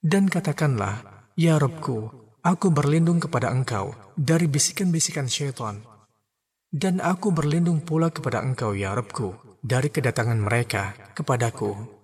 Dan katakanlah, Ya Rabbku, aku berlindung kepada Engkau dari bisikan-bisikan syaitan. Dan aku berlindung pula kepada Engkau, Ya Rabbku, dari kedatangan mereka kepadaku.